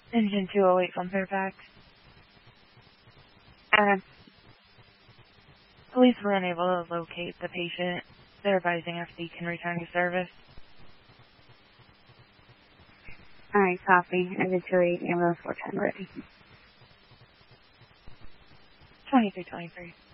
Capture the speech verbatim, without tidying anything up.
Engine two oh eight from Fairfax. Uh, Police were unable to locate the patient. They're advising F D can return to service. Alright, copy. Engine two oh eight, ambulance four ten ready. twenty-three twenty-three.